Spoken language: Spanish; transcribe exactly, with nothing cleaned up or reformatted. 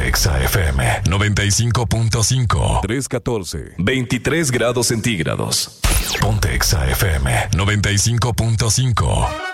Exa F M noventa y cinco punto cinco. tres catorce. veintitrés grados centígrados. Ponte Exa F M noventa y cinco punto cinco.